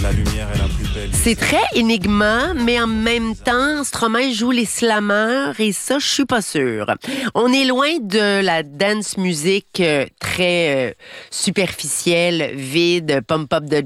la lumière est la plus belle. C'est très Enigma, mais en même temps, Stromae joue les slammers et ça, je suis pas sûre. On est loin de la dance music très superficielle, vide, pump-up de